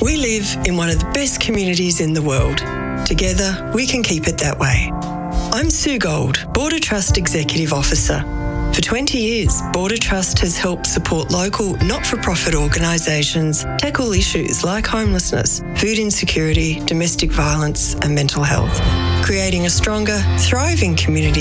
We live in one of the best communities in the world. Together, we can keep it that way. I'm Sue Gold, Border Trust Executive Officer. For 20 years, Border Trust has helped support local not-for-profit organisations tackle issues like homelessness, food insecurity, domestic violence and mental health, creating a stronger, thriving community